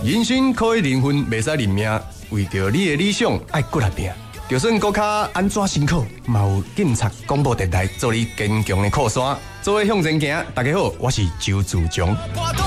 人生可以零分，袂使认命。为着你的理想，爱骨力拼。就算骨卡安怎辛苦，嘛有警察广播电台做你坚强的靠山。做伙向前行，大家好，我是周自强。